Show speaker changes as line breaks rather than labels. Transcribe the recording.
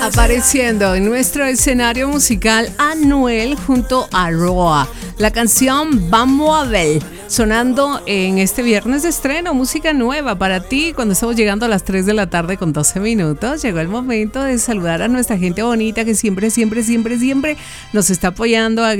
Apareciendo en nuestro escenario musical Anuel junto a Roa. La canción Vamos a ver, sonando en este viernes de estreno, música nueva para ti cuando estamos llegando a las 3 de la tarde con 12 minutos. Llegó el momento de saludar a nuestra gente bonita que siempre nos está apoyando.